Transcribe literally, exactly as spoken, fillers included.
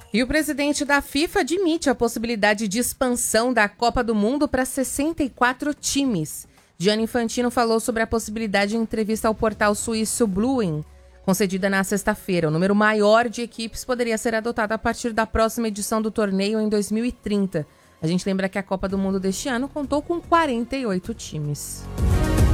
E o presidente da FIFA admite a possibilidade de expansão da Copa do Mundo para sessenta e quatro times. Gianni Infantino falou sobre a possibilidade em entrevista ao portal suíço Bluein, concedida na sexta-feira. O número maior de equipes poderia ser adotado a partir da próxima edição do torneio em dois mil e trinta. A gente lembra que a Copa do Mundo deste ano contou com quarenta e oito times.